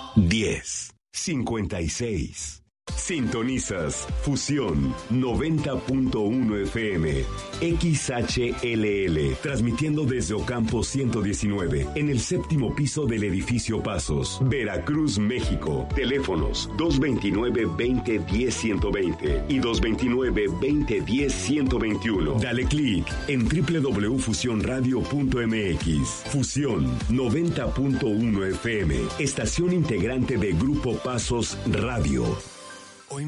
10:56. Sintonizas Fusión 90.1 FM, XHLL, transmitiendo desde Ocampo 119, en el séptimo piso del edificio Pasos, Veracruz, México. Teléfonos 229-2010-120 y 229-2010-121. Dale clic en www.fusionradio.mx. Fusión 90.1 FM, estación integrante de Grupo Pasos Radio.